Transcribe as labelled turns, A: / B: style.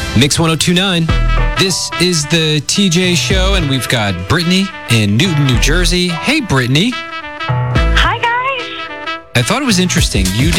A: Mix 1029. This is the TJ Show, and we've got Brittany in Newton, New Jersey. Hey, Brittany.
B: Hi, guys.
A: I thought it was interesting. You